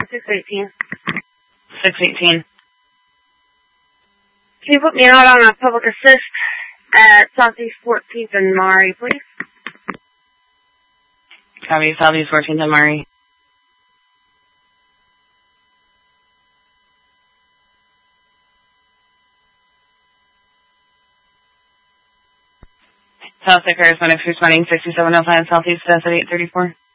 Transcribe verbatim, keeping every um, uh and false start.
six eighteen. six eighteen. Can you put me out on a public assist at Southeast fourteenth and Maury, please? Copy, Southeast fourteenth and Maury. South State correspondent responding sixty-seven oh five Southeast, that's at eight thirty-four.